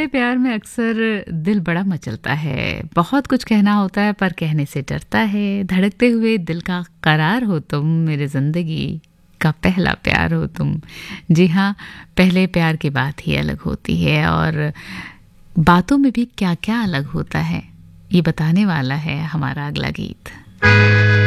पहले प्यार में अक्सर दिल बड़ा मचलता है, बहुत कुछ कहना होता है पर कहने से डरता है। धड़कते हुए दिल का करार हो तुम, मेरे जिंदगी का पहला प्यार हो तुम। जी हाँ, पहले प्यार की बात ही अलग होती है और बातों में भी क्या क्या अलग होता है, ये बताने वाला है हमारा अगला गीत।